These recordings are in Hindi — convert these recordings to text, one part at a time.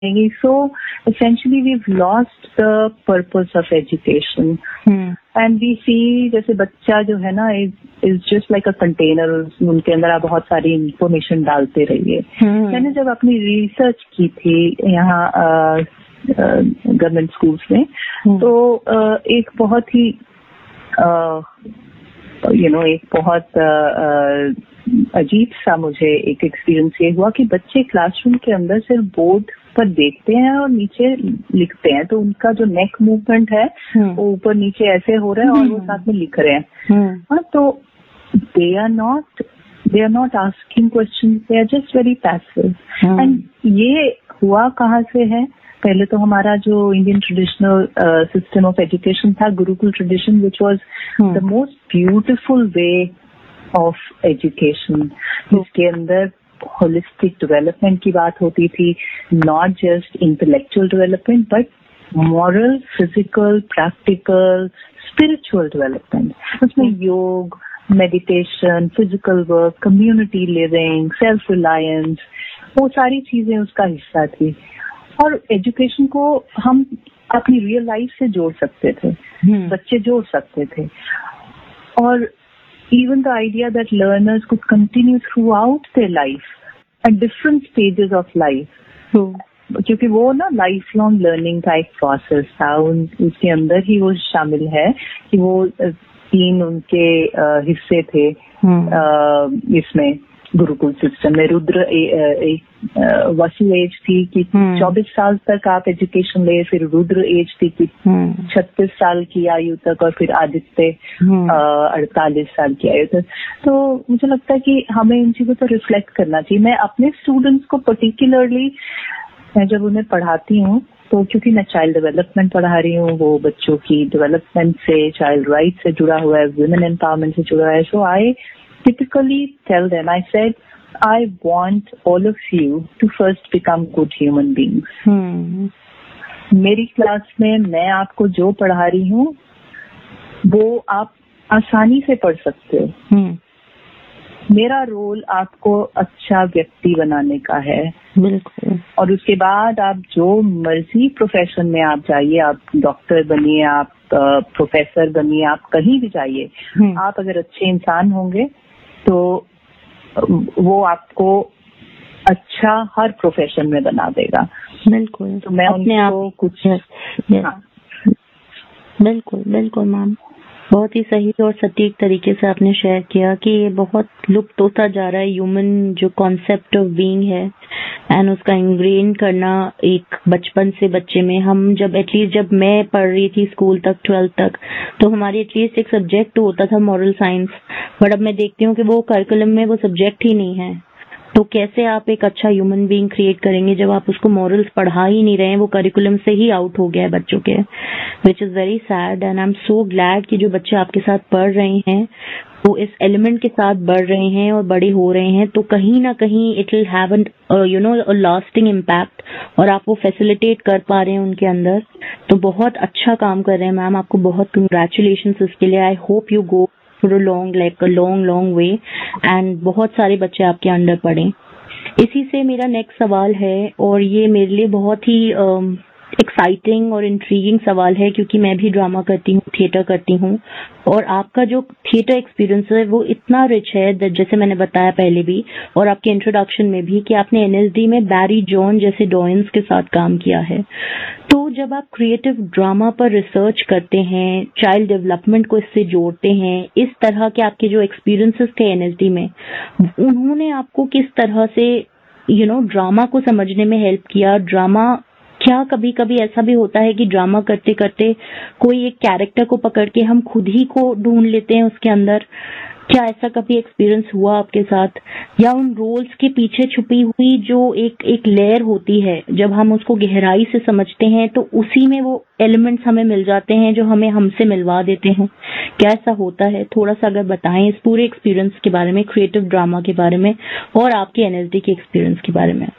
So essentially we've lost the purpose of education. And we see जैसे बच्चा जो है ना is just like a container, उनके अंदर आप बहुत सारी इंफॉर्मेशन डालते रहिए। मैंने जब अपनी रिसर्च की थी यहाँ गवर्नमेंट स्कूल्स में, तो एक बहुत ही एक बहुत अजीब सा मुझे एक एक्सपीरियंस ये हुआ कि बच्चे क्लासरूम के अंदर सिर्फ बोर्ड पर देखते हैं और नीचे लिखते हैं, तो उनका जो नेक मूवमेंट है वो ऊपर नीचे ऐसे हो रहा है और वो साथ में लिख रहे हैं। हाँ, तो they are not asking questions, they are just very passive. And ये हुआ कहाँ से है? पहले तो हमारा जो Indian traditional system of education था, Gurukul tradition, which was the most beautiful way of education, जिसके अंदर होलिस्टिक डेवलपमेंट की बात होती थी, not just intellectual development but moral, physical, practical, spiritual development. उसमें योग, meditation, physical work, community living, self reliance, वो सारी चीजें उसका हिस्सा थी। और एजुकेशन को हम अपनी रियल लाइफ से जोड़ सकते थे, बच्चे जोड़ सकते थे। और even the idea that learners could continue throughout their life at different stages of life, क्योंकि वो ना लाइफ लॉन्ग लर्निंग का एक प्रोसेस था, उसके अंदर ही वो शामिल है कि वो 3 उनके हिस्से थे इसमें गुरुकुल सिस्टम में। रुद्र वसु एज थी कि 24 साल तक आप एजुकेशन ले, फिर रुद्र एज थी कि 36 साल की आयु तक, और फिर आदित्य 48 साल की आयु तक। तो मुझे लगता है कि हमें इन चीजों पर रिफ्लेक्ट करना चाहिए। मैं अपने स्टूडेंट्स को पर्टिकुलरली, मैं जब उन्हें पढ़ाती हूँ तो क्योंकि मैं चाइल्ड डेवलपमेंट पढ़ा रही हूँ, वो बच्चों की डेवलपमेंट से, चाइल्ड राइट से जुड़ा हुआ है, वुमेन एम्पावरमेंट से जुड़ा है, सो आई typically tell them, I said, I want all of you to first become good human beings. मेरी क्लास में मैं आपको जो पढ़ा रही हूँ वो आप आसानी से पढ़ सकते हो। मेरा रोल आपको अच्छा व्यक्ति बनाने का है। बिल्कुल। और उसके बाद आप जो मर्जी प्रोफेशन में आप जाइए, आप डॉक्टर बनिए, आप प्रोफेसर बनिए, आप कहीं भी जाइए, आप अगर अच्छे इंसान होंगे तो वो आपको अच्छा हर प्रोफेशन में बना देगा। बिल्कुल। तो मैं उनको कुछ बिल्कुल बिल्कुल मैम, बहुत ही सही और सटीक तरीके से आपने शेयर किया कि ये बहुत लुप्त होता जा रहा है ह्यूमन जो कॉन्सेप्ट ऑफ बीइंग है, एंड उसका इंग्रेन करना एक बचपन से बच्चे में। हम जब एटलीस्ट जब मैं पढ़ रही थी स्कूल तक 12th तक, तो हमारी एटलीस्ट एक सब्जेक्ट होता था मॉरल साइंस, बट अब मैं देखती हूँ कि वो करिकुलम में वो सब्जेक्ट ही नहीं है। तो कैसे आप एक अच्छा ह्यूमन बीइंग क्रिएट करेंगे जब आप उसको मॉरल्स पढ़ा ही नहीं रहे हैं, वो करिकुलम से ही आउट हो गया है बच्चों के, which is very sad. And I am so glad कि जो बच्चे आपके साथ पढ़ रहे हैं वो इस एलिमेंट के साथ बढ़ रहे हैं और बड़े हो रहे हैं, तो कहीं ना कहीं it will have a lasting impact, और आप वो फैसिलिटेट कर पा रहे हैं उनके अंदर। तो बहुत अच्छा काम कर रहे हैं मैम, आपको बहुत कंग्रेचुलेशंस इसके लिए। I hope you go for a long way and बहुत सारे बच्चे आपके अंडर पढ़ें। इसी से मेरा नेक्स्ट सवाल है, और ये मेरे लिए बहुत ही एक्साइटिंग और इंट्रीगिंग सवाल है, क्योंकि मैं भी ड्रामा करती हूँ, थिएटर करती हूँ, और आपका जो थिएटर एक्सपीरियंस है वो इतना रिच है, जैसे मैंने बताया पहले भी और आपके इंट्रोडक्शन में भी, कि आपने एनएसडी में बैरी जॉन जैसे डॉयंस के साथ काम किया है। तो जब आप क्रिएटिव ड्रामा पर रिसर्च करते हैं, चाइल्ड डेवलपमेंट को इससे जोड़ते हैं, इस तरह के आपके जो एक्सपीरियंसेस थे एनएसडी में, उन्होंने आपको किस तरह से ड्रामा को समझने में हेल्प किया? ड्रामा क्या कभी कभी ऐसा भी होता है कि ड्रामा करते करते कोई एक कैरेक्टर को पकड़ के हम खुद ही को ढूंढ लेते हैं उसके अंदर? क्या ऐसा कभी एक्सपीरियंस हुआ आपके साथ? या उन रोल्स के पीछे छुपी हुई जो एक लेयर होती है, जब हम उसको गहराई से समझते हैं तो उसी में वो एलिमेंट्स हमें मिल जाते हैं जो हमें हमसे मिलवा देते हैं? क्या ऐसा होता है? थोड़ा सा अगर बताएं इस पूरे एक्सपीरियंस के बारे में, क्रिएटिव ड्रामा के बारे में और आपके एनएसडी के एक्सपीरियंस के बारे में।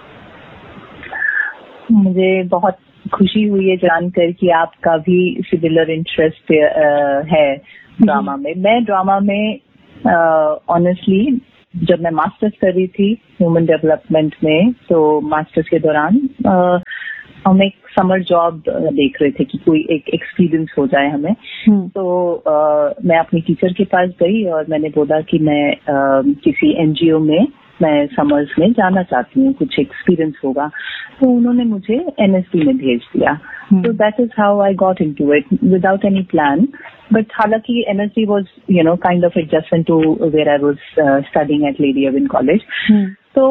मुझे बहुत खुशी हुई है जानकर कि आपका भी सिमिलर इंटरेस्ट है ड्रामा में। मैं ड्रामा में ऑनेस्टली जब मैं मास्टर्स कर रही थी ह्यूमन डेवलपमेंट में, तो मास्टर्स के दौरान हम एक समर जॉब देख रहे थे कि कोई एक एक्सपीरियंस हो जाए हमें। तो मैं अपनी टीचर के पास गई और मैंने बोला कि मैं किसी एनजीओ में मैं समर्स में जाना चाहती हूँ, कुछ एक्सपीरियंस होगा। तो उन्होंने मुझे एनएसडी में भेज दिया। तो that is how I got into it without any plan. But हालांकि NSD was kind of adjustment to where I was studying eight lady Irwin college. तो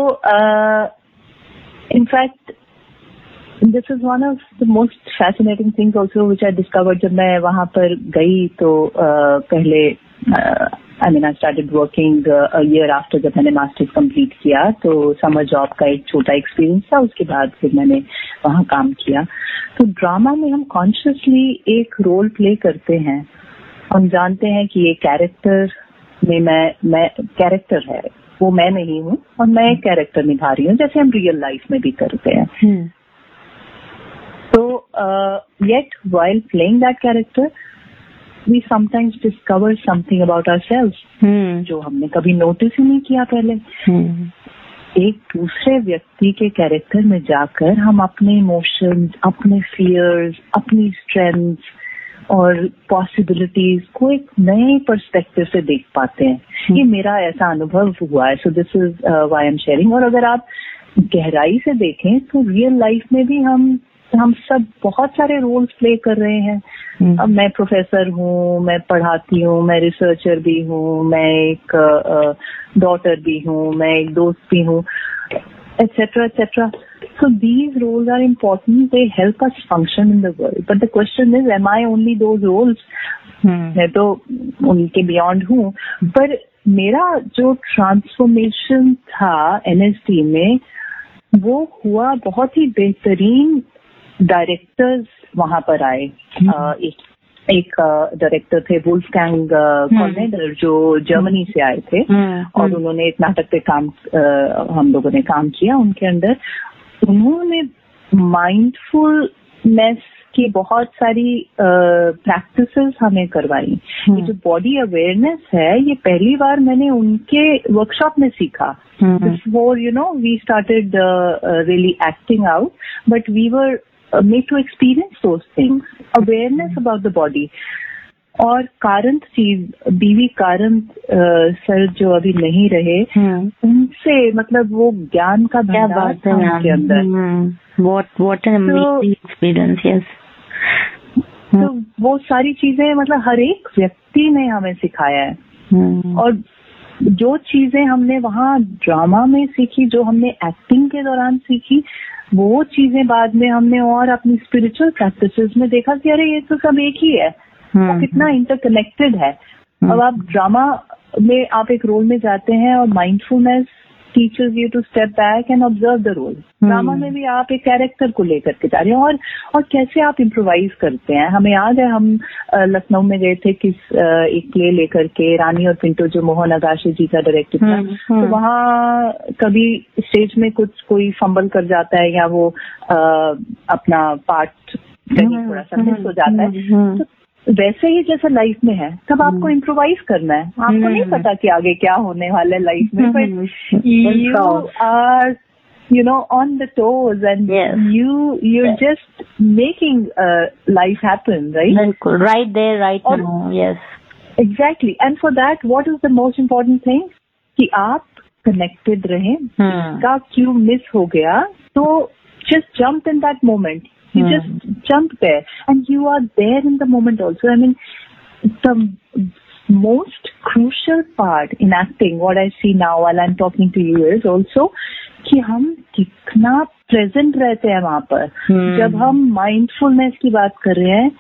in fact, this is one of the most fascinating things also which I discovered जब मैं वहाँ पर गई। तो पहले I started working a year after जब मैंने मास्टर्स कंप्लीट किया। तो समर जॉब का एक छोटा एक्सपीरियंस था, उसके बाद फिर मैंने वहाँ काम किया। तो ड्रामा में हम कॉन्शियसली एक रोल प्ले करते हैं। हम जानते हैं कि ये कैरेक्टर में मैं कैरेक्टर है, वो मैं नहीं हूँ और मैं एक कैरेक्टर निभा रही हूँ, जैसे हम रियल लाइफ में भी करते हैं। So, yet while playing that character, we sometimes discover something about ourselves जो हमने कभी नोटिस ही नहीं किया पहले। एक दूसरे व्यक्ति के कैरेक्टर में जाकर हम अपने इमोशंस, अपने फियर्स, अपनी स्ट्रेंथ्स और पॉसिबिलिटीज को एक नए पर्सपेक्टिव से देख पाते हैं। ये मेरा ऐसा अनुभव हुआ है। So this is why I am sharing. और अगर आप गहराई से देखें तो रियल लाइफ में भी हम सब बहुत सारे रोल्स प्ले कर रहे हैं। अब मैं प्रोफेसर हूँ, मैं पढ़ाती हूँ, मैं रिसर्चर भी हूँ, मैं एक डॉटर भी हूँ, मैं एक दोस्त भी हूँ, etcetera etcetera. So these roles are important. They help us function in the world. But the question is, am I only those roles? मैं तो उनके beyond हूँ। पर मेरा जो ट्रांसफॉर्मेशन था एनएसडी में, वो हुआ बहुत ही बेहतरीन डायरेक्टर्स वहां पर आए। एक डायरेक्टर थे वुल्फगैंग कॉर्नेडर, जो जर्मनी से आए थे और उन्होंने एक नाटक पे हम लोगों ने काम किया उनके अंडर। उन्होंने माइंडफुलनेस की बहुत सारी प्रैक्टिसेस हमें करवाई। ये जो बॉडी अवेयरनेस है, ये पहली बार मैंने उनके वर्कशॉप में सीखा। Before, we started really acting out, but we were made to experience those things, awareness about the body. और कारंत चीज, बीवी कारंत सर जो अभी नहीं रहे, उनसे मतलब वो ज्ञान का भंडार था उनके अंदर। What an amazing experience, yes. तो वो सारी चीजें मतलब हर एक व्यक्ति ने हमें सिखाया है। और जो चीजें हमने वहाँ ड्रामा में सीखी, जो हमने एक्टिंग के दौरान सीखी, वो चीजें बाद में हमने और अपनी स्पिरिचुअल प्रैक्टिसेस में देखा कि अरे ये तो सब एक ही है, वो कितना इंटरकनेक्टेड है। अब आप ड्रामा में आप एक रोल में जाते हैं और mindfulness teachers you to step back and observe the role. Drama में भी आप एक कैरेक्टर को लेकर के जा रहे हैं और कैसे आप इम्प्रोवाइज करते हैं। हमें याद है हम लखनऊ में गए थे एक प्ले लेकर के, रानी और पिंटू, जो मोहन अगाशी जी का डायरेक्टर था। तो वहाँ कभी स्टेज में कोई फंबल कर जाता है या वो अपना पार्ट कहीं थोड़ा सा मिस हो जाता है, तो वैसे ही जैसा लाइफ में है, तब आपको इम्प्रोवाइज करना है। आपको नहीं पता कि आगे क्या होने वाला है लाइफ में, but you are on the toes and you're just making life happen, right? Right there, right now, yes. Exactly. And for that, what is the most important thing? कि आप connected रहें। का क्यों मिस हो गया, तो just jump in that moment. You just jump there and you are there in the moment also. I mean, the most crucial part in acting, what I see now while I'm talking to you, is also कि हम कितना present रहते हैं वहाँ पर। जब हम mindfulness की बात कर रहे हैं,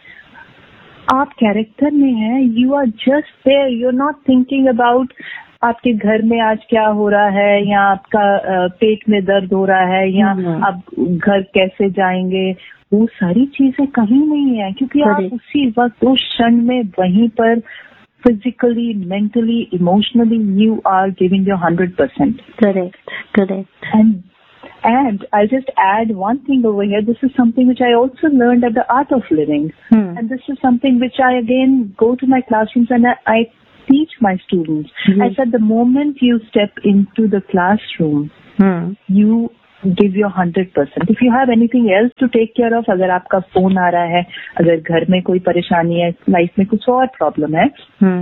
आप कैरेक्टर में हैं, you are just there. You're not thinking about आपके घर में आज क्या हो रहा है, या आपका पेट में दर्द हो रहा है, या आप घर कैसे जाएंगे, वो सारी चीजें कहीं नहीं है, क्योंकि आप उसी वक्त उस क्षण में वहीं पर physically, mentally, emotionally, you are giving your 100%. Correct. And I'll just add one thing over here. This is something which I also learned at the Art of Living. And this is something which I again go to my classrooms and I teach my students. I said the moment you step into the classroom, you give your 100%. If you have anything else to take care of, अगर आपका फोन आ रहा है, अगर घर में कोई परेशानी है, लाइफ में कुछ और प्रॉब्लम है,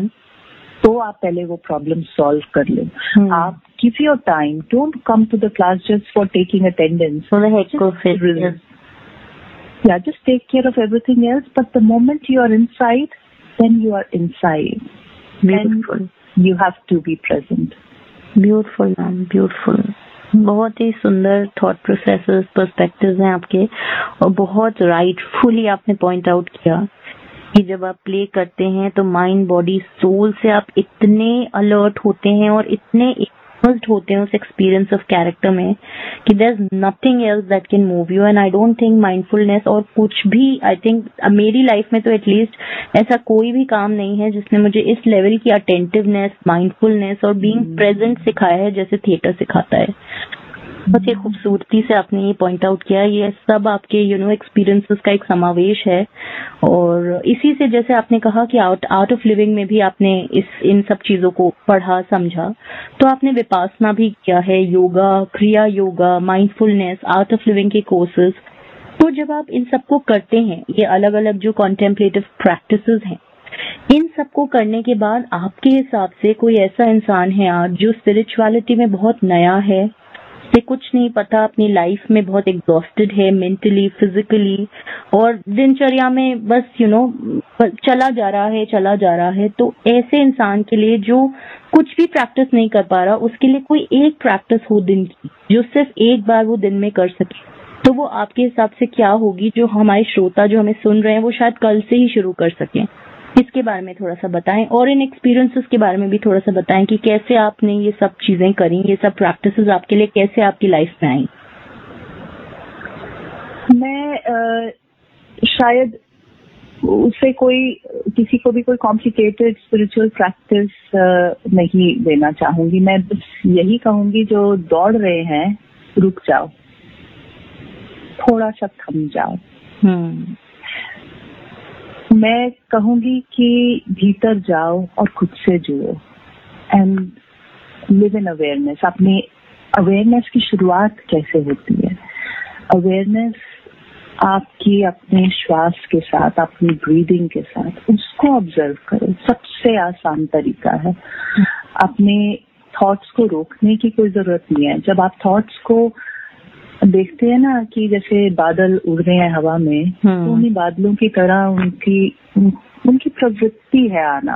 तो आप पहले वो प्रॉब्लम सॉल्व कर लो. आप give your time. Don't come to the class just for taking attendance. For the heck of it. Yeah, just take care of everything else. But the moment you are inside, then you are inside. Beautiful. And you have to be present. Beautiful, ma'am. Beautiful. बहुत ही सुंदर थॉट प्रोसेसेस, पर्सपेक्टिव्स हैं आपके, और बहुत राइटफुली आपने पॉइंट आउट किया कि जब आप प्ले करते हैं तो माइंड, बॉडी, सोल से आप इतने अलर्ट होते हैं और इतने इमर्स्ड होते हैं उस एक्सपीरियंस ऑफ कैरेक्टर में कि there is nothing else that can move you. And I don't think mindfulness और कुछ भी, आई थिंक मेरी लाइफ में तो एटलीस्ट ऐसा कोई भी काम नहीं है जिसने मुझे इस लेवल की अटेंटिवनेस, माइंडफुलनेस और बीइंग प्रेजेंट सिखाया है जैसे थिएटर सिखाता है. बहुत ही खूबसूरती से आपने ये पॉइंट आउट किया. ये सब आपके एक्सपीरियंसेस का एक समावेश है, और इसी से जैसे आपने कहा कि आर्ट ऑफ लिविंग में भी आपने इन सब चीजों को पढ़ा, समझा, तो आपने विपासना भी किया है, योगा, क्रिया yoga, mindfulness, art of living के कोर्सेज. तो जब आप इन सबको करते हैं, ये अलग अलग जो कॉन्टेम्पलेटिव प्रैक्टिसेस हैं, इन सबको करने के बाद आपके हिसाब से कोई ऐसा इंसान है आज जो स्पिरिचुअलिटी में बहुत नया है, से कुछ नहीं पता, अपनी लाइफ में बहुत एग्जॉस्टेड है मेंटली, फिजिकली, और दिनचर्या में बस चला जा रहा है, तो ऐसे इंसान के लिए जो कुछ भी प्रैक्टिस नहीं कर पा रहा, उसके लिए कोई एक प्रैक्टिस हो दिन की जो सिर्फ एक बार वो दिन में कर सके, तो वो आपके हिसाब से क्या होगी, जो हमारे श्रोता जो हमें सुन रहे हैं वो शायद कल से ही शुरू कर सकें? इसके बारे में थोड़ा सा बताएं, और इन एक्सपीरियंसेस के बारे में भी थोड़ा सा बताएं कि कैसे आपने ये सब चीजें करी, ये सब प्रैक्टिसेस आपके लिए कैसे आपकी लाइफ में आई. मैं शायद उससे किसी को भी कोई कॉम्प्लिकेटेड स्पिरिचुअल प्रैक्टिस नहीं देना चाहूंगी. मैं बस यही कहूंगी, जो दौड़ रहे हैं रुक जाओ, थोड़ा सा थम जाओ. मैं कहूंगी कि भीतर जाओ और खुद से जुड़ो एंड लिव इन अवेयरनेस. अपनी अवेयरनेस की शुरुआत कैसे होती है? अवेयरनेस आपकी अपने श्वास के साथ, अपनी ब्रीदिंग के साथ, उसको ऑब्जर्व करो. सबसे आसान तरीका है. अपने थॉट्स को रोकने की कोई जरूरत नहीं है. जब आप थॉट्स को देखते हैं ना कि जैसे बादल उड़ रहे हैं हवा में, तो उन्हीं बादलों की तरह उनकी प्रवृत्ति है आना.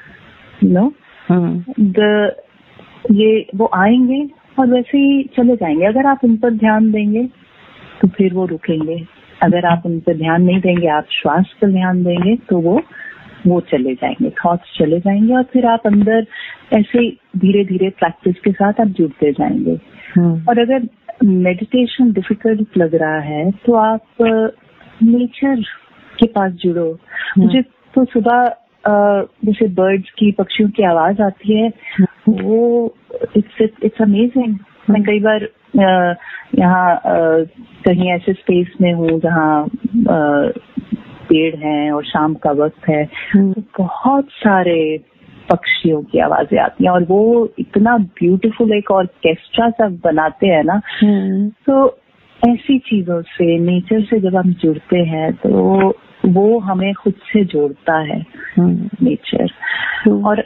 ये वो आएंगे और वैसे ही चले जाएंगे. अगर आप उन पर ध्यान देंगे तो फिर वो रुकेंगे. अगर आप उन पर ध्यान नहीं देंगे, आप श्वास पर ध्यान देंगे, तो वो चले जाएंगे, थॉट्स चले जाएंगे, और फिर आप अंदर ऐसे धीरे धीरे प्रैक्टिस के साथ आप जुड़ते जाएंगे. और अगर मेडिटेशन डिफिकल्ट लग रहा है तो आप नेचर के पास जुड़ो. मुझे तो सुबह जैसे बर्ड्स की, पक्षियों की आवाज आती है, वो इट्स अमेजिंग. मैं कई बार यहाँ कहीं ऐसे स्पेस में हूँ जहाँ पेड़ हैं और शाम का वक्त है, तो बहुत सारे पक्षियों की आवाजें आती हैं, और वो इतना ब्यूटीफुल एक ऑर्केस्ट्रा सा बनाते हैं ना. तो ऐसी चीजों से, नेचर से जब हम जुड़ते हैं तो वो हमें खुद से जोड़ता है नेचर. और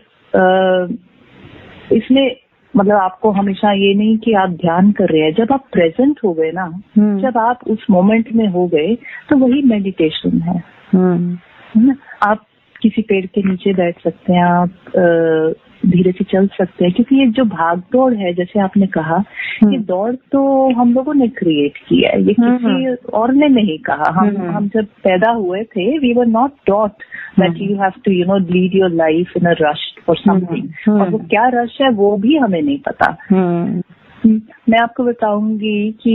इसमें मतलब आपको हमेशा ये नहीं कि आप ध्यान कर रहे हैं. जब आप प्रेजेंट हो गए ना, जब आप उस मोमेंट में हो गए, तो वही मेडिटेशन है. आप किसी पेड़ के नीचे बैठ सकते हैं, आप धीरे से चल सकते हैं, क्योंकि ये जो भाग दौड़ है, जैसे आपने कहा, ये दौड़ तो हम लोगों ने क्रिएट की है, ये किसी और ने नहीं कहा. हम जब पैदा हुए थे, we were not taught that you have to lead your life in a rush for something. और वो क्या रश है वो भी हमें नहीं पता. मैं आपको बताऊंगी कि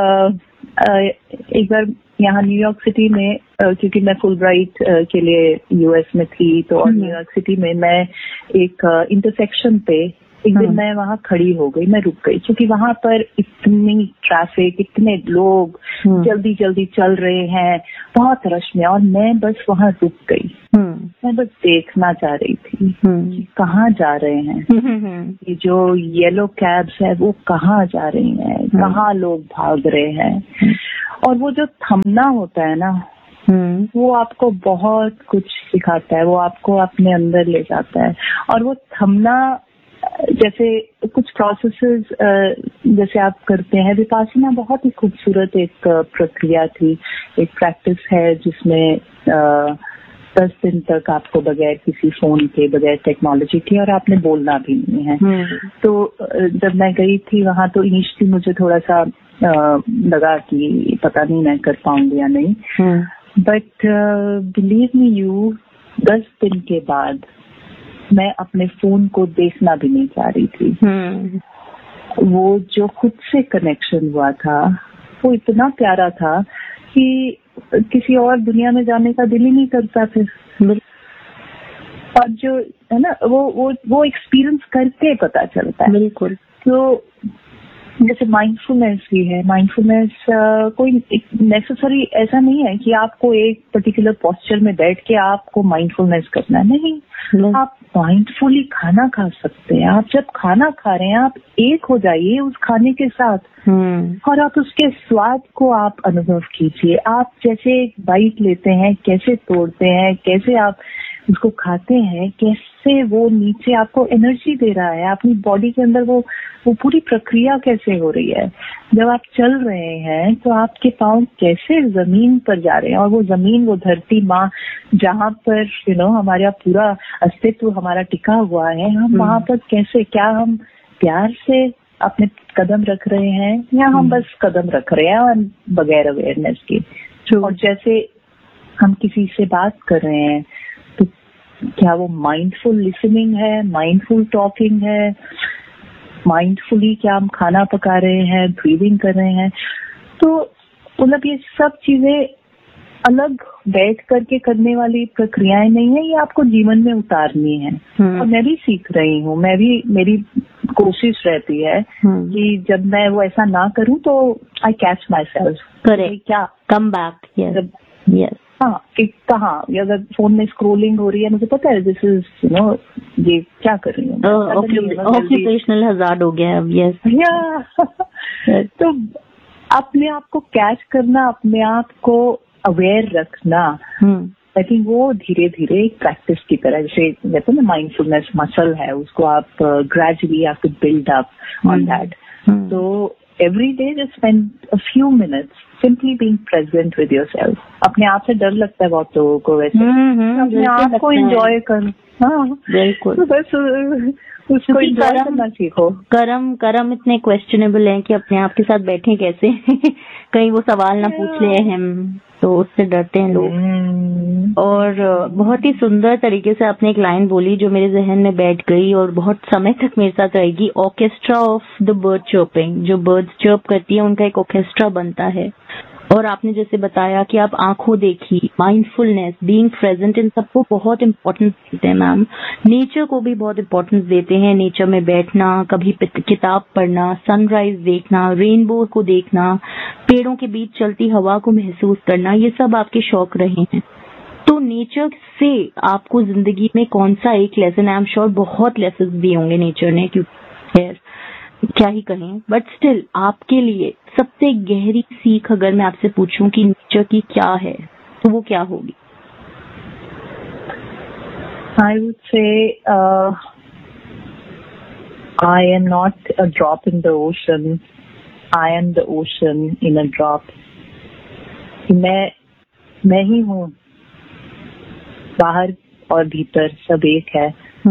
एक बार यहाँ न्यूयॉर्क सिटी में, क्योंकि मैं फुलब्राइट के लिए यूएस में थी, तो और न्यूयॉर्क सिटी में मैं एक इंटरसेक्शन पे एक दिन मैं वहाँ खड़ी हो गई, मैं रुक गई, क्योंकि वहाँ पर इतनी ट्रैफिक, इतने लोग जल्दी जल्दी चल रहे हैं, बहुत रश में, और मैं बस वहाँ रुक गई. मैं बस देखना चाह रही थी कि कहाँ जा रहे हैं ये जो येलो कैब्स है, वो कहाँ जा रही हैं, कहाँ लोग भाग रहे हैं। और वो जो थमना होता है ना, वो आपको बहुत कुछ सिखाता है, वो आपको अपने अंदर ले जाता है। और वो थमना, जैसे कुछ प्रोसेसेस जैसे आप करते हैं, विपासना बहुत ही खूबसूरत एक प्रक्रिया थी, एक प्रैक्टिस है जिसमें 10 दिन तक आपको बगैर किसी फोन के, बगैर टेक्नोलॉजी के, और आपने बोलना भी नहीं है। तो जब मैं गई थी वहां, तो इनिशियली मुझे थोड़ा सा लगा कि पता नहीं मैं कर पाऊंगी या नहीं, बट बिलीव मी यू, 10 दिन के बाद मैं अपने फोन को देखना भी नहीं चाह रही थी। वो जो खुद से कनेक्शन हुआ था, वो इतना प्यारा था कि किसी और दुनिया में जाने का दिल ही नहीं करता फिर। और जो है ना, वो एक्सपीरियंस करके पता चलता है। बिल्कुल। तो जैसे माइंडफुलनेस भी है, माइंडफुलनेस कोई नेसेसरी ऐसा नहीं है कि आपको एक पर्टिकुलर पोस्चर में बैठ के आपको माइंडफुलनेस करना है, नहीं। आप माइंडफुली खाना खा सकते हैं। आप जब खाना खा रहे हैं, आप एक हो जाइए उस खाने के साथ, और आप उसके स्वाद को आप अनुभव कीजिए। आप जैसे एक बाइट लेते हैं, कैसे तोड़ते हैं, कैसे आप उसको खाते हैं, कैसे वो नीचे आपको एनर्जी दे रहा है, अपनी बॉडी के अंदर वो पूरी प्रक्रिया कैसे हो रही है। जब आप चल रहे हैं तो आपके पांव कैसे जमीन पर जा रहे हैं, और वो जमीन, वो धरती माँ जहाँ पर हमारा पूरा अस्तित्व हमारा टिका हुआ है, हम वहाँ पर कैसे, क्या हम प्यार से अपने कदम रख रहे हैं, या हम बस कदम रख रहे हैं और बगैर अवेयरनेस के। और जैसे हम किसी से बात कर रहे हैं, तो क्या वो माइंडफुल लिसनिंग है, माइंडफुल टॉकिंग है, माइंडफुली क्या हम खाना पका रहे हैं, ब्रीदिंग कर रहे हैं। तो मतलब ये सब चीजें अलग बैठ करके करने वाली प्रक्रियाएं नहीं है, ये आपको जीवन में उतारनी है। और मैं भी सीख रही हूँ, मेरी कोशिश रहती है कि जब मैं वो ऐसा ना करूँ तो आई कैच माई सेल्फ, क्या कम बैक। यस। हाँ, कहाँ अगर फोन में स्क्रोलिंग हो रही है, मुझे पता है दिस इज ये क्या कर रही हूँ, ऑक्यूपेशनल हजार्ड हो गया अब। यस। तो अपने आप को कैच करना, अपने आप को अवेयर रखना, आई थिंक वो धीरे धीरे एक प्रैक्टिस की तरह, जैसे कहते हैं ना माइंडफुलनेस मसल है, उसको आप gradually have to build up on that. तो every day just spend a few minutes simply being present with yourself. अपने आप से डर लगता है बहुत लोगों को, वैसे अपने आप को एंजॉय कर। हाँ बिल्कुल। तो बस उसको एंजॉय करना सीखो। कर्म इतने क्वेश्चनेबल हैं कि अपने आप के साथ बैठे कैसे कहीं वो सवाल ना पूछ ले हम, तो उससे डरते हैं लोग। और बहुत ही सुंदर तरीके से आपने एक लाइन बोली जो मेरे जहन में बैठ गई और बहुत समय तक मेरे साथ रहेगी। Orchestra of the bird chirping, जो बर्ड्स चर्प करती है उनका एक ऑर्केस्ट्रा बनता है। और आपने जैसे बताया कि आप आंखों देखी, माइंडफुलनेस, बीइंग प्रेजेंट, इन सबको बहुत इम्पोर्टेंस देते हैं मैम। नेचर को भी बहुत इम्पोर्टेंस देते हैं, नेचर में बैठना, कभी किताब पढ़ना, सनराइज देखना, रेनबो को देखना, पेड़ों के बीच चलती हवा को महसूस करना, ये सब आपके शौक रहे हैं। तो नेचर से आपको जिंदगी में कौन सा एक लेसन, आई एम श्योर बहुत लेसन दिए होंगे नेचर ने, क्योंकि क्या ही कहें, बट स्टिल आपके लिए सबसे गहरी सीख अगर मैं आपसे पूछूं कि नेचर की क्या है, तो वो क्या होगी? I would say I am not a drop in the ocean. I am the ocean in a drop. मैं ही हूँ, बाहर और भीतर सब एक है।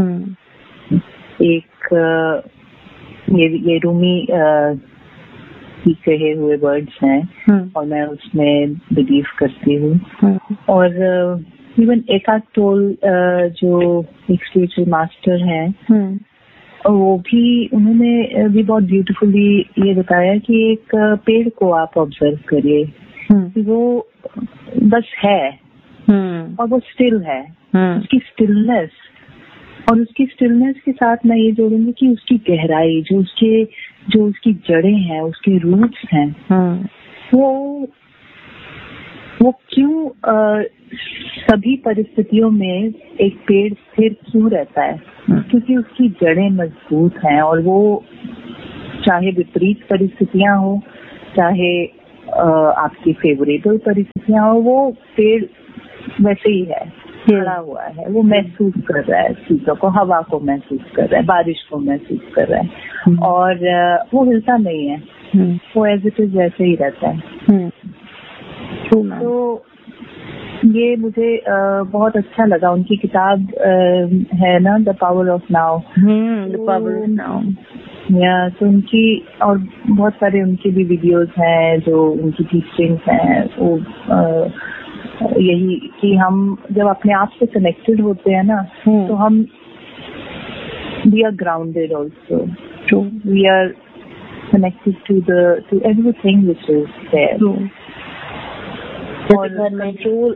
एक ये रूमी की कहे हुए वर्ड्स हैं, और मैं उसमें बिलीव करती हूँ। और इवन एकार्ट टोल जो एक स्पिरिचुअल मास्टर हैं, वो भी, उन्होंने भी बहुत ब्यूटीफुली ये बताया कि एक पेड़ को आप ऑब्जर्व करिए, वो बस है और वो स्टिल है। उसकी स्टिलनेस, और उसकी स्टिलनेस के साथ मैं ये जोड़ूंगी कि उसकी गहराई, जो उसकी जड़ें हैं, उसके रूट्स हैं, वो क्यों सभी परिस्थितियों में एक पेड़ स्थिर क्यों रहता है? क्योंकि उसकी जड़ें मजबूत हैं और वो चाहे विपरीत परिस्थितियां हो, चाहे आपकी फेवरेबल परिस्थितियां हो, वो पेड़ वैसे ही है, खड़ा हुआ है, वो महसूस कर रहा है चीजों को, हवा को महसूस कर रहा है, बारिश को महसूस कर रहा है और वो हिलता नहीं है, वो एज इट इज वैसे ही रहता है। तो ये मुझे बहुत अच्छा लगा। उनकी किताब है ना, the power of now. The power of now. या तो उनकी और बहुत सारे उनकी भी वीडियोस हैं जो उनकी टीचिंग्स हैं, वो यही कि हम जब अपने आप से कनेक्टेड होते हैं ना, तो हम we are grounded also, we are connected to everything which is there. और कंट्रोल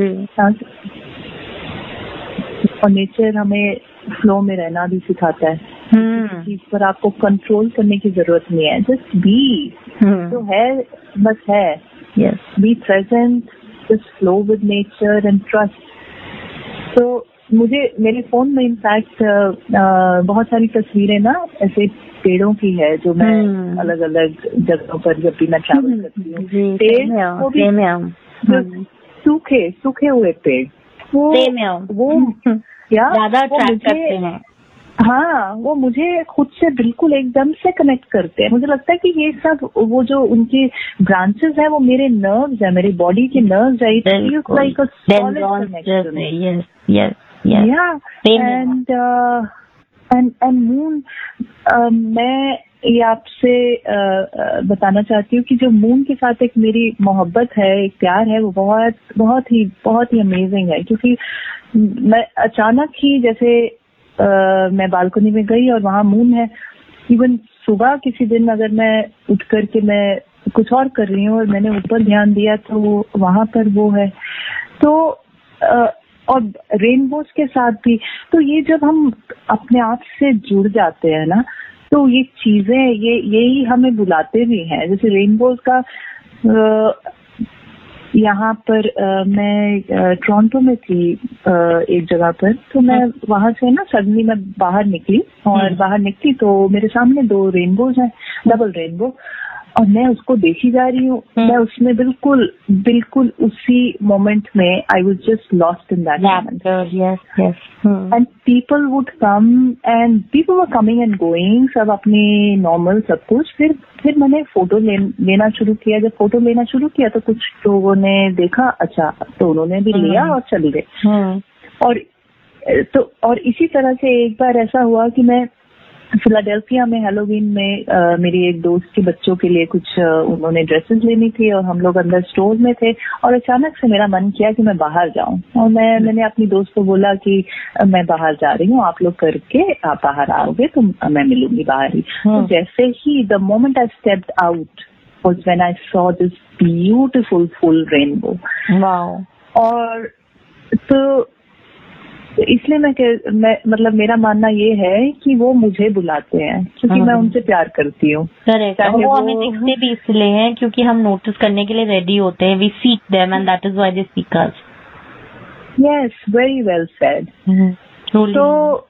और नेचर हमें फ्लो में रहना भी सिखाता है। चीज पर आपको कंट्रोल करने की जरूरत नहीं है, जस्ट बी, जो है बस है, be present, just flow with nature and trust. तो मुझे मेरे फोन में इनफैक्ट बहुत सारी तस्वीरें ना ऐसे पेड़ों की है जो मैं अलग अलग जगहों पर जब भी मैं ट्रैवल करती हूँ, पेड़ वो भी सूखे हुए पेड़, वो क्या ज्यादा अट्रैक्ट करते हैं। हाँ, वो मुझे खुद से बिल्कुल एकदम से कनेक्ट करते हैं। मुझे लगता है कि ये सब वो जो उनकी ब्रांचेस है वो मेरे नर्व्स है, मेरी बॉडी के नर्व्स है। Like a solid connection. And moon, मैं ये आपसे बताना चाहती हूँ कि जो मून के साथ एक मेरी मोहब्बत है, एक प्यार है, वो बहुत ही अमेजिंग है। क्योंकि मैं अचानक ही जैसे मैं बालकनी में गई और वहां मून है। इवन सुबह किसी दिन अगर मैं उठ करके मैं कुछ और कर रही हूँ और मैंने ऊपर ध्यान दिया तो वहां पर वो है। तो और रेनबोज के साथ भी। तो ये जब हम अपने आप से जुड़ जाते हैं ना, तो ये चीजें यही हमें बुलाते भी हैं। जैसे रेनबोज का यहाँ पर मैं टोरंटो में थी एक जगह पर, तो मैं वहां से ना सडनली मैं बाहर निकली और बाहर निकली तो मेरे सामने 2 रेनबोज हैं, डबल रेनबो, और मैं उसको देखी जा रही हूँ। मैं उसमें बिल्कुल उसी मोमेंट में I was just lost in that moment. And people would come and people were coming and going, सब अपने नॉर्मल सब कुछ। फिर मैंने फोटो लेना शुरू किया। जब फोटो लेना शुरू किया तो कुछ लोगों ने देखा, अच्छा, तो उन्होंने भी लिया और चल गए। और इसी तरह से एक बार ऐसा हुआ कि मैं फिलाडेल्फिया में हैलोवीन में मेरी एक दोस्त के बच्चों के लिए कुछ उन्होंने ड्रेसेस लेनी थी और हम लोग अंदर स्टोर में थे और अचानक से मेरा मन किया कि मैं बाहर जाऊं और मैंने अपनी दोस्त को बोला कि मैं बाहर जा रही हूँ, आप लोग करके आप बाहर आओगे तो मैं मिलूंगी बाहर ही। तो जैसे ही the moment I stepped out was when I saw this beautiful full rainbow. Wow. और तो इसलिए मैं मतलब मेरा मानना ये है कि वो मुझे बुलाते हैं क्योंकि मैं उनसे प्यार करती हूँ। करेक्ट। वो हमें दिखते भी इसलिए हैं क्योंकि हम नोटिस करने के लिए रेडी होते हैं। We seek them and that is why they seek us. Yes, very well said. So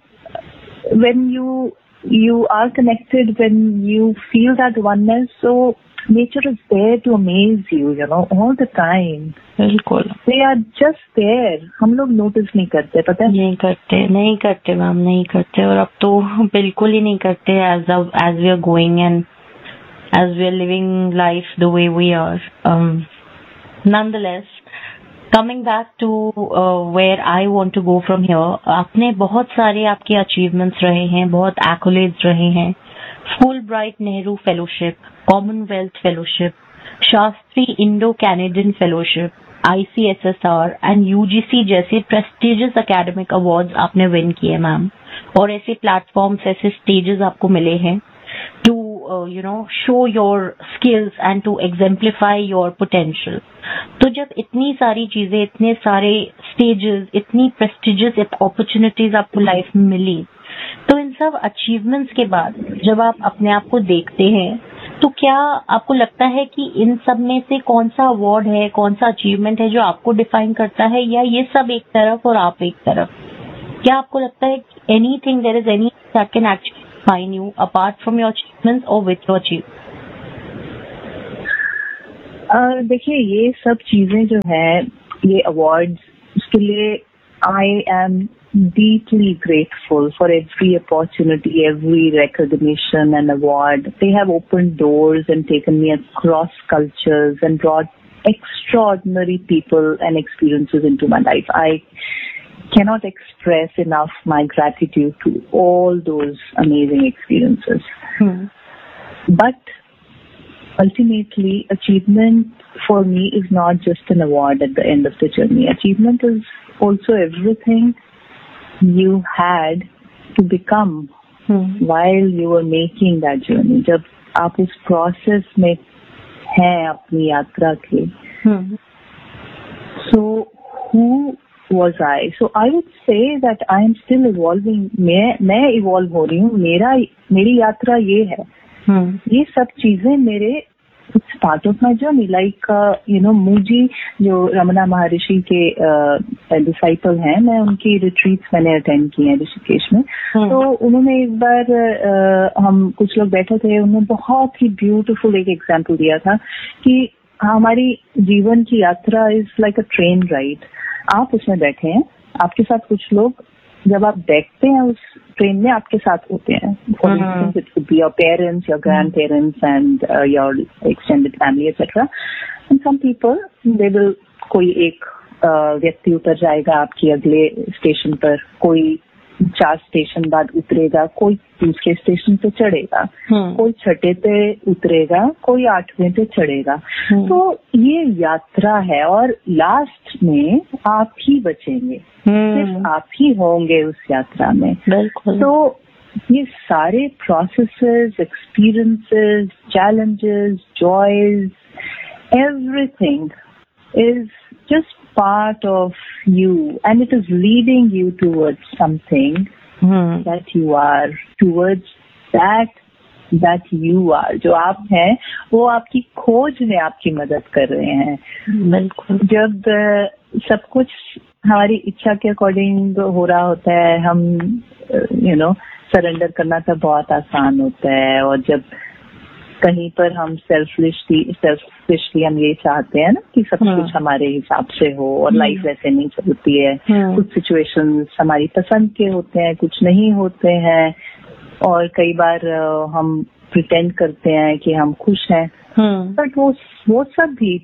when you are connected, when you feel that oneness, so nature is there to amaze you, you know, all the time. बिल्कुल। They are just there. हम लोग नोटिस नहीं करते, पता है? नहीं करते मैम, नहीं करते। और अब तो बिल्कुल ही नहीं करते as we are going and as we are living life the way we are. Nonetheless, coming back to where I want to go from here, आपने बहुत सारे आपके अचीवमेंट्स रहे हैं, बहुत accolades रहे हैं। Fulbright Nehru Fellowship, Commonwealth Fellowship, Shastri Indo-Canadian Fellowship, ICSSR and UGC जैसे prestigious academic awards आपने win किए मैम। और ऐसे platforms, ऐसे stages आपको मिले हैं to show your skills and to exemplify your potential. तो जब इतनी सारी चीजें, इतने सारे stages, इतनी prestigious opportunities आपको लाइफ में मिली, तो इन सब अचीवमेंट्स के बाद जब आप अपने आप को देखते हैं तो क्या आपको लगता है कि इन सब में से कौन सा अवार्ड है, कौन सा अचीवमेंट है जो आपको डिफाइन करता है, या ये सब एक तरफ और आप एक तरफ? क्या आपको लगता है कि anything, there is any that can actually define you apart from your achievements और विथ योर अचीवमेंट्स? देखिए, ये सब चीजें जो है, ये अवार्ड्स, उसके लिए I am deeply grateful for every opportunity, every recognition and award. They have opened doors and taken me across cultures and brought extraordinary people and experiences into my life. I cannot express enough my gratitude to all those amazing experiences. But ultimately, achievement for me is not just an award at the end of the journey. Achievement is also everything you had to become while you were making that journey. जब आप उस प्रोसेस में हैं अपनी यात्रा के, so who was I? So I would say that I am still evolving. मैं evolve हो रही हूँ. मेरी यात्रा ये है. ये सब चीजें मेरे It's part of my journey. Like, मूजी जो रमना महर्षि के डिसाइपल हैं, मैं उनकी रिट्रीट्स मैंने अटेंड की हैं ऋषिकेश में. तो उन्होंने एक बार हम कुछ लोग बैठे थे, उन्होंने बहुत ही ब्यूटीफुल एक एग्जाम्पल दिया था कि हमारी जीवन की यात्रा is like a train ride. आप उसमें बैठे हैं, आपके साथ कुछ लोग, जब आप बैठते हैं उस ट्रेन में, आपके साथ होते हैं. For instance, it could be your parents, your grand parents and your extended family etcetera. And some people, they will, कोई एक व्यक्ति उतर जाएगा आपकी अगले स्टेशन पर, कोई 4 स्टेशन बाद उतरेगा, कोई दूसरे स्टेशन पे चढ़ेगा, कोई 6 पे उतरेगा, कोई 8वें पे चढ़ेगा. तो ये यात्रा है और लास्ट में आप ही बचेंगे, सिर्फ आप ही होंगे उस यात्रा में. तो ये सारे processes, experiences, challenges, joys, everything is just part of you, and it is leading you towards something that you are, towards that you are. जो आप हैं वो आपकी खोज में आपकी मदद कर रहे हैं. बिल्कुल. जब सब कुछ हमारी इच्छा के अकॉर्डिंग हो रहा होता है, हम सरेंडर करना तो बहुत आसान होता है. और जब कहीं पर हम सेल्फिशली हम ये चाहते हैं ना कि सब कुछ हमारे हिसाब से हो, और लाइफ वैसे नहीं चलती है. कुछ सिचुएशंस हमारी पसंद के होते हैं, कुछ नहीं होते हैं, और कई बार हम प्रिटेंड करते हैं कि हम खुश हैं. बट वो सब भी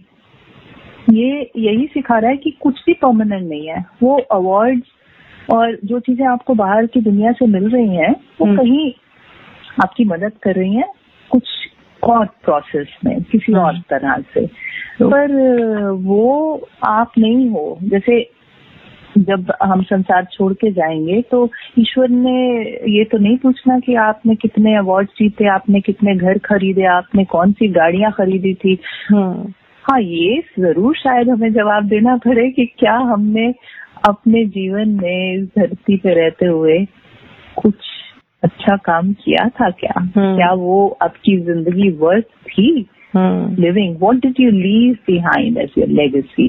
यही सिखा रहा है कि कुछ भी परमानेंट नहीं है. वो अवार्ड्स और जो चीजें आपको बाहर की दुनिया से मिल रही हैं, वो कहीं आपकी मदद कर रही हैं कुछ और प्रोसेस में, किसी और तरह से. पर वो आप नहीं हो. जैसे जब हम संसार छोड़ के जाएंगे तो ईश्वर ने ये तो नहीं पूछना कि आपने कितने अवार्ड जीते, आपने कितने घर खरीदे, आपने कौन सी गाड़ियां खरीदी थी. हाँ, ये जरूर शायद हमें जवाब देना पड़े कि क्या हमने अपने जीवन में इस धरती पे रहते हुए कुछ अच्छा काम किया था. क्या वो आपकी जिंदगी वर्थ थी living? What did you leave behind as your legacy?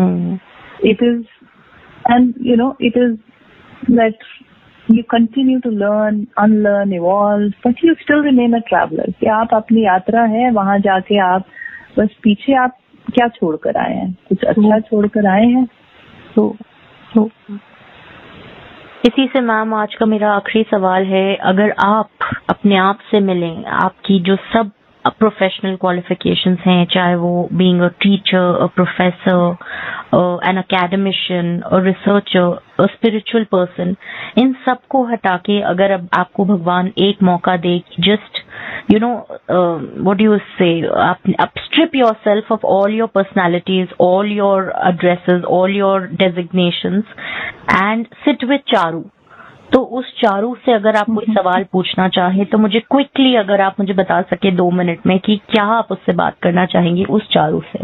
It is, and it is that you continue to learn, unlearn, evolve, but you still remain a traveler. कि आप अपनी यात्रा है, वहां जाके आप बस पीछे आप क्या छोड़कर आए हैं? कुछ अच्छा छोड़कर आए हैं. तो इसी से मैम आज का मेरा आखिरी सवाल है, अगर आप अपने आप से मिलें, आपकी जो सब प्रोफेशनल क्वालिफिकेशंस हैं, चाहे वो being a teacher, a professor, N academician, a researcher, a spiritual person, इन सब को हटा के अगर अब आपको भगवान एक मौका दे, just what do you say, strip yourself of all your personalities, all your addresses, all your designations and sit with Charu. तो उस चारू से अगर आप कोई सवाल पूछना चाहे तो मुझे क्विकली अगर आप मुझे बता सके 2 मिनट में कि क्या आप उससे बात करना चाहेंगे उस चारू से.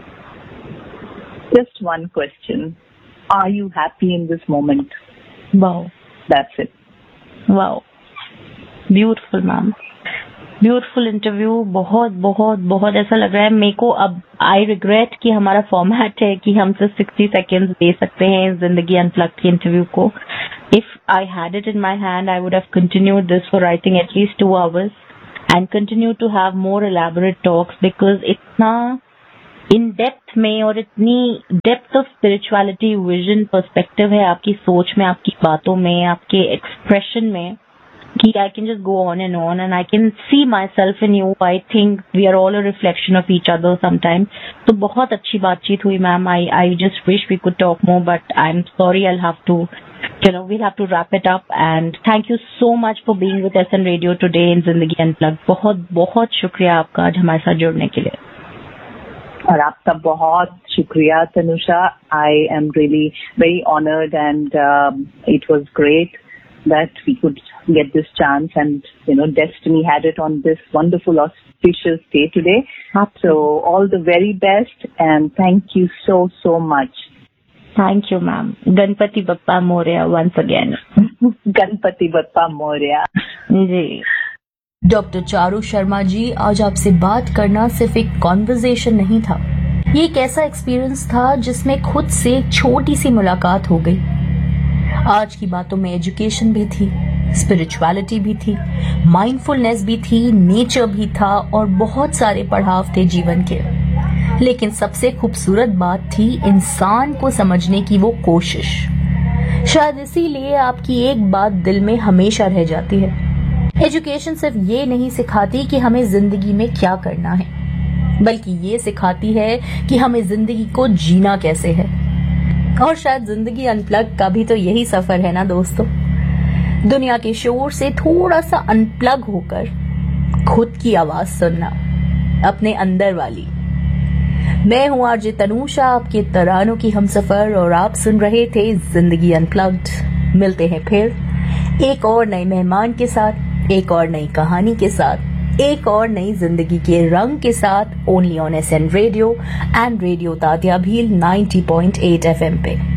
Just one question. Are you happy in this moment? Wow. That's it. Wow. Beautiful, ma'am. Beautiful interview, बहुत बहुत बहुत ऐसा लग रहा है मेरे को अब आई रिग्रेट कि हमारा फॉर्मेट है कि हम सिर्फ 60 सेकेंड्स दे सकते हैं जिंदगी अनप्लग्ड के इंटरव्यू को. If I had it in my hand I would have continued this for I think at least 2 hours and continue to have more elaborate talks because इतना इन डेप्थ में और इतनी depth of spirituality, vision, perspective है आपकी सोच में, आपकी बातों में, आपके एक्सप्रेशन में कि I can just go on and I can see myself in you. I think we are all a reflection of each other sometimes. तो बहुत अच्छी बातचीत हुई ma'am. I just wish we could talk more but I'm sorry I'll have to, we'll have to wrap it up and thank you so much for being with SN Radio today in Zindagi Unplugged. बहुत बहुत शुक्रिया आपका आज हमारे साथ जुड़ने के लिए. और आपका बहुत शुक्रिया Tanusha. I am really very honored and it was great that we could get this chance and destiny had it on this wonderful auspicious day today. So all the very best and thank you so much. Thank you ma'am. Ganpati Bappa Moria once again. Ganpati Bappa Moria. Ji. Doctor Charu Sharma ji, आज आपसे बात करना सिर्फ एक कॉन्वर्सेशन नहीं था, ये एक ऐसा एक्सपीरियंस था जिसमें खुद से एक छोटी सी मुलाकात हो गई. आज की बातों में एजुकेशन भी थी, स्पिरिचुअलिटी भी थी, माइंडफुलनेस भी थी, नेचर भी था और बहुत सारे पड़ाव थे जीवन के. लेकिन सबसे खूबसूरत बात थी इंसान को समझने की वो कोशिश. शायद इसीलिए आपकी एक बात दिल में हमेशा रह जाती है. एजुकेशन सिर्फ ये नहीं सिखाती कि हमें जिंदगी में क्या करना है, बल्कि ये सिखाती है कि हमें जिंदगी को जीना कैसे है. और शायद जिंदगी अनप्लग का भी तो यही सफर है ना दोस्तों. दुनिया के शोर से थोड़ा सा अनप्लग होकर खुद की आवाज सुनना, अपने अंदर वाली. मैं हूं आरजे तनुषा, आपके तरानों की हमसफर, और आप सुन रहे थे जिंदगी अनप्लग्ड. मिलते हैं फिर एक और नए मेहमान के साथ, एक और नई कहानी के साथ, एक और नई जिंदगी के रंग के साथ, only on SN radio and radio Tatya Bhil 90.8 FM पे.